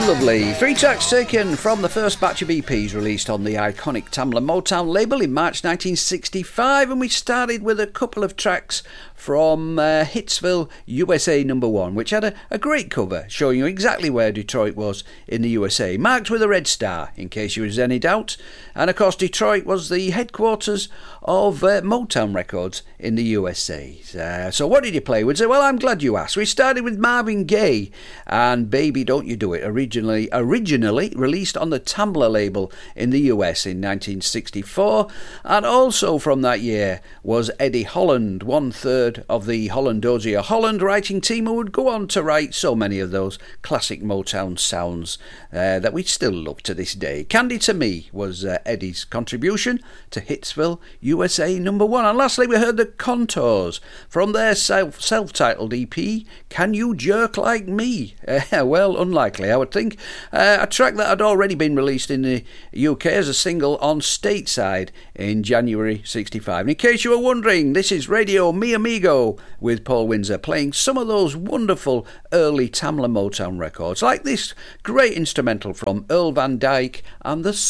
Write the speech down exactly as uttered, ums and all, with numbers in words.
Lovely. Three tracks taken from the first batch of E Ps released on the iconic Tamla Motown label in March nineteen sixty-five, and we started with a couple of tracks from uh, Hitsville, U S A number one, which had a, a great cover showing you exactly where Detroit was in the U S A, marked with a red star, in case you was any doubt. And of course, Detroit was the headquarters of uh, Motown Records in the U S A. Uh, so what did you play with? So, well, I'm glad you asked. We started with Marvin Gaye and Baby Don't You Do It, originally originally released on the Tamla label in the U S in nineteen sixty-four. And also from that year was Eddie Holland, one third of the Holland Dozier Holland writing team, who would go on to write so many of those classic Motown sounds uh, that we still love to this day. Candy to Me was uh, Eddie's contribution to Hitsville, U S A number one. And lastly, we heard the Contours from their self, self-titled E P, Can You Jerk Like Me? Uh, well, unlikely, I would think. Uh, a track that had already been released in the U K as a single on Stateside in January sixty-five. And in case you were wondering, this is Radio Mi Amigo with Paul Windsor, playing some of those wonderful early Tamla Motown records, like this great instrumental from Earl Van Dyke and the